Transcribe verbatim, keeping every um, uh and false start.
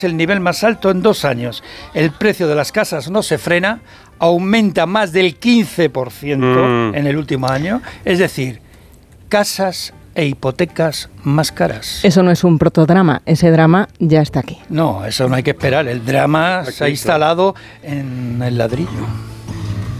el nivel más alto en dos años. El precio de las casas no se frena, aumenta más del quince por ciento mm. en el último año. Es decir, casas e hipotecas más caras. Eso no es un protodrama, ese drama ya está aquí. No, eso no hay que esperar. El drama aquí se ha instalado en el ladrillo.